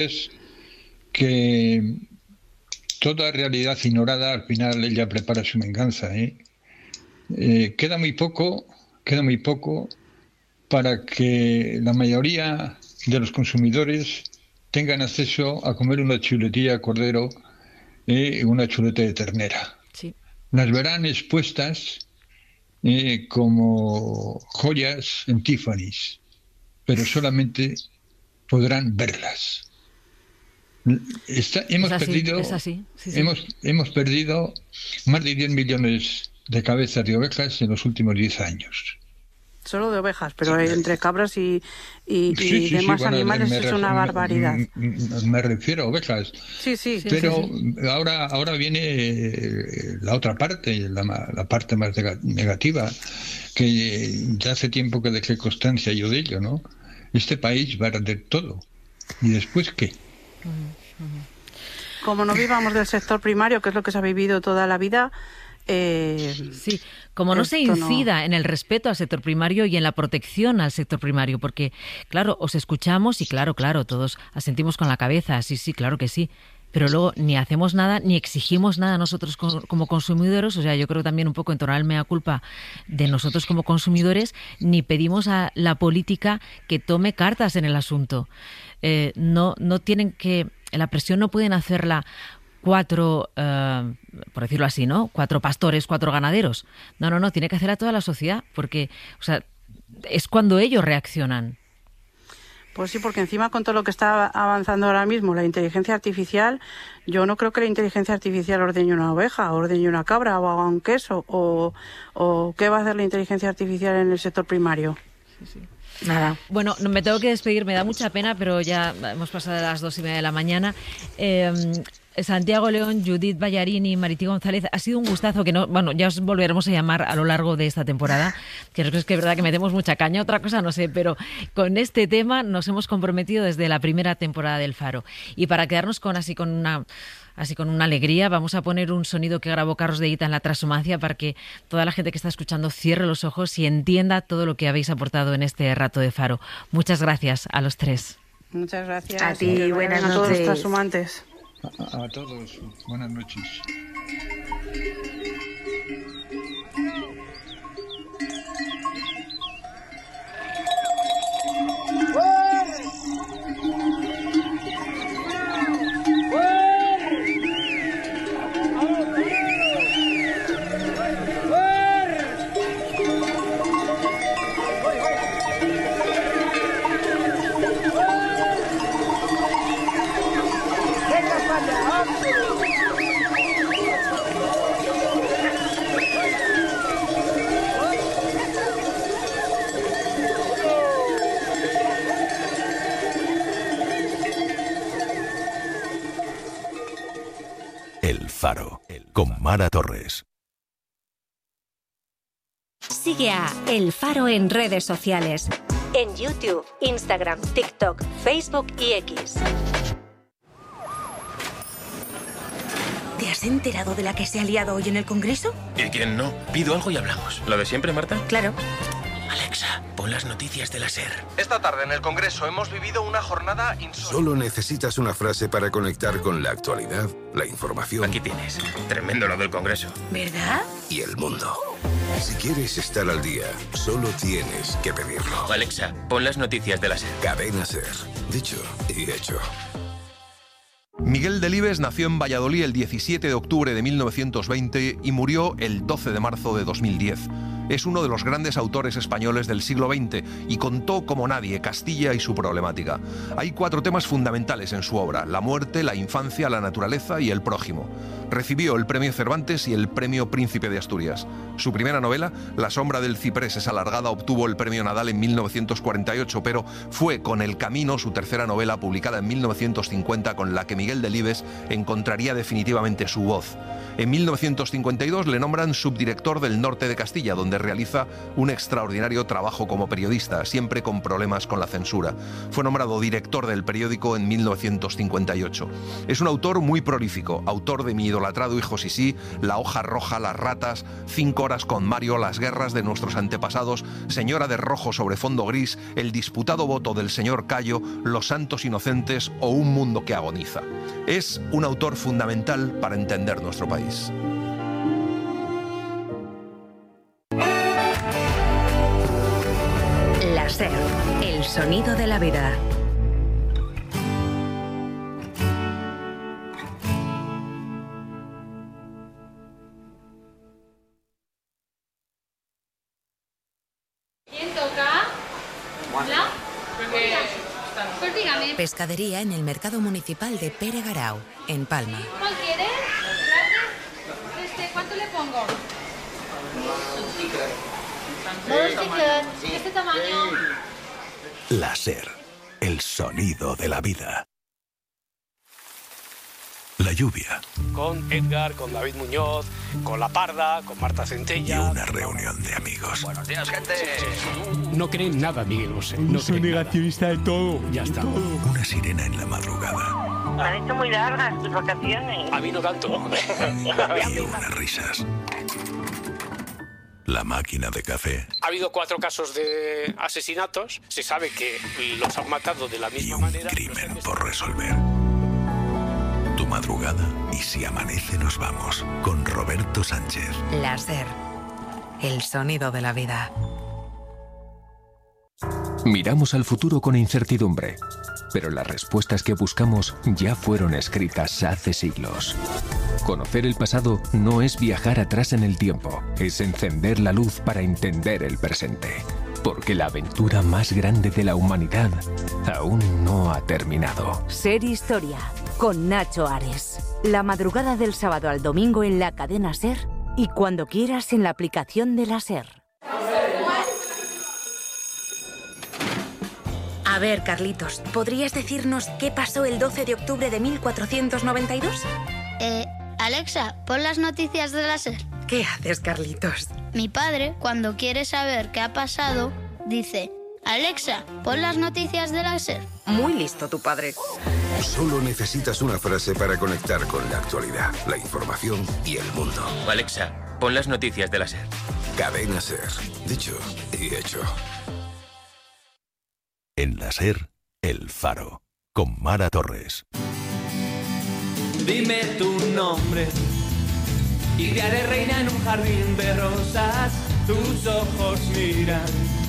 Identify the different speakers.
Speaker 1: que toda realidad ignorada al final ella prepara su venganza, ¿eh? Queda muy poco para que la mayoría de los consumidores tengan acceso a comer una chuletilla de cordero y una chuleta de ternera.
Speaker 2: Sí.
Speaker 1: Las verán expuestas como joyas en Tiffany's, pero solamente podrán verlas. Hemos perdido más de 10 millones de cabezas de ovejas en los últimos 10 años.
Speaker 3: Solo de ovejas, pero entre cabras y demás animales es una barbaridad.
Speaker 1: Me refiero a ovejas.
Speaker 3: Sí.
Speaker 1: Pero ahora viene la otra parte, la parte más negativa, que ya hace tiempo que dejé constancia yo de ello, ¿no? Este país va a arder todo. ¿Y después qué?
Speaker 3: Como no vivamos del sector primario, que es lo que se ha vivido toda la vida...
Speaker 2: Sí, como no se incida en el respeto al sector primario y en la protección al sector primario, porque, claro, os escuchamos y claro, todos asentimos con la cabeza, sí, claro que sí, pero luego ni hacemos nada, ni exigimos nada nosotros como consumidores, o sea, yo creo también un poco entonar el mea culpa de nosotros como consumidores, ni pedimos a la política que tome cartas en el asunto. No tienen que, la presión no pueden hacerla 4, por decirlo así, ¿no? 4 pastores, 4 ganaderos. No, tiene que hacer a toda la sociedad, porque, o sea, es cuando ellos reaccionan.
Speaker 3: Pues sí, porque encima con todo lo que está avanzando ahora mismo, la inteligencia artificial, yo no creo que la inteligencia artificial ordeñe una oveja, ordeñe una cabra o haga un queso, o ¿qué va a hacer la inteligencia artificial en el sector primario?
Speaker 2: Sí. Nada. Bueno, me tengo que despedir, me da mucha pena, pero ya hemos pasado de las 2:30 de la mañana. Santiago León, Judith Ballarini, Marití González, ha sido un gustazo que ya os volveremos a llamar a lo largo de esta temporada, que es verdad que metemos mucha caña, otra cosa no sé, pero con este tema nos hemos comprometido desde la primera temporada del Faro. Y para quedarnos con una alegría, vamos a poner un sonido que grabó Carlos de Ita en la Transhumancia para que toda la gente que está escuchando cierre los ojos y entienda todo lo que habéis aportado en este rato de Faro. Muchas gracias a los tres.
Speaker 3: Muchas gracias.
Speaker 4: A ti, buenas noches.
Speaker 3: A todos los transhumantes.
Speaker 1: A todos, buenas noches.
Speaker 5: El Faro, con Mara Torres.
Speaker 6: Sigue a El Faro en redes sociales. En YouTube, Instagram, TikTok, Facebook y X.
Speaker 7: ¿Te has enterado de la que se ha liado hoy en el Congreso?
Speaker 8: ¿Y quién no? Pido algo y hablamos. ¿Lo de siempre, Marta?
Speaker 7: Claro.
Speaker 8: Alexa, pon las noticias de la SER.
Speaker 9: Esta tarde en el Congreso hemos vivido una jornada insólita.
Speaker 10: Solo necesitas una frase para conectar con la actualidad, la información.
Speaker 8: Aquí tienes. Tremendo lo del Congreso.
Speaker 7: ¿Verdad?
Speaker 10: Y el mundo. Si quieres estar al día, solo tienes que pedirlo.
Speaker 8: Alexa, pon las noticias de la SER.
Speaker 10: Cadena SER. Dicho y hecho.
Speaker 11: Miguel Delibes nació en Valladolid el 17 de octubre de 1920 y murió el 12 de marzo de 2010. Es uno de los grandes autores españoles del siglo XX y contó como nadie Castilla y su problemática. Hay 4 temas fundamentales en su obra: la muerte, la infancia, la naturaleza y el prójimo. Recibió el premio Cervantes y el premio Príncipe de Asturias. Su primera novela, La sombra del ciprés es alargada, obtuvo el premio Nadal en 1948, pero fue Con el camino, su tercera novela, publicada en 1950, con la que Miguel Delibes encontraría definitivamente su voz. En 1952 le nombran subdirector del norte de Castilla, donde realiza un extraordinario trabajo como periodista, siempre con problemas con la censura. Fue nombrado director del periódico en 1958. Es un autor muy prolífico, autor de Mi idolatrado hijo Sisí, La hoja roja, Las ratas, 5 horas con Mario, Las guerras de nuestros antepasados, Señora de rojo sobre fondo gris, El disputado voto del señor Cayo, Los santos inocentes o Un mundo que agoniza. Es un autor fundamental para entender nuestro país.
Speaker 6: La SER, el sonido de la vida.
Speaker 4: ¿Quién toca? ¿Hola? Pues dígame.
Speaker 12: Pescadería en el Mercado Municipal de Pere Garau, en Palma.
Speaker 4: ¿Cuál quieres? ¿Cuánto le pongo? ¿De este tamaño?
Speaker 5: La SER, el sonido de la vida. La lluvia.
Speaker 13: Con Edgar, con David Muñoz, con La Parda, con Marta Centella.
Speaker 5: Y una reunión de amigos.
Speaker 13: Buenos días, gente. No creen nada, Miguel Bosé.
Speaker 14: No soy negacionista de todo.
Speaker 13: Ya está.
Speaker 5: Una sirena en la madrugada.
Speaker 15: Me han hecho muy largas tus vacaciones.
Speaker 13: A mí no tanto.
Speaker 5: Y unas risas. La máquina de café.
Speaker 13: Ha habido 4 casos de asesinatos. Se sabe que los han matado de la misma manera.
Speaker 5: Y un crimen por resolver. Tu madrugada y Si amanece nos vamos, con Roberto Sánchez.
Speaker 12: La SER, el sonido de la vida.
Speaker 16: Miramos al futuro con incertidumbre, pero las respuestas que buscamos ya fueron escritas hace siglos. Conocer el pasado no es viajar atrás en el tiempo, es encender la luz para entender el presente. Porque la aventura más grande de la humanidad aún no ha terminado.
Speaker 6: SER Historia, con Nacho Ares. La madrugada del sábado al domingo en la cadena SER y cuando quieras en la aplicación de la SER.
Speaker 7: A ver, Carlitos, ¿podrías decirnos qué pasó el 12 de octubre de 1492?
Speaker 17: Alexa, pon las noticias de la SER.
Speaker 7: ¿Qué haces, Carlitos?
Speaker 17: Mi padre, cuando quiere saber qué ha pasado, dice: Alexa, pon las noticias de la SER.
Speaker 7: Muy listo tu padre.
Speaker 10: Solo necesitas una frase para conectar con la actualidad, la información y el mundo.
Speaker 8: Alexa, pon las noticias de la SER.
Speaker 10: Cadena SER. Dicho y hecho.
Speaker 5: En la SER, El Faro, con Mara Torres.
Speaker 18: Dime tu nombre y te haré reina en un jardín de rosas. Tus ojos miran